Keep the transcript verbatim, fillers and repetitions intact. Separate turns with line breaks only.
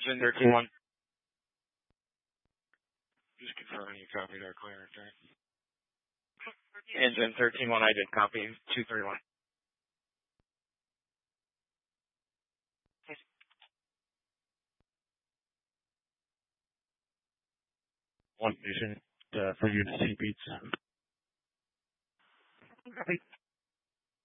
Engine thirteen one. Just confirming you copied our clearance, right? Engine thirteen one, I did copy. two thirty-one. One station uh, for you to see beats.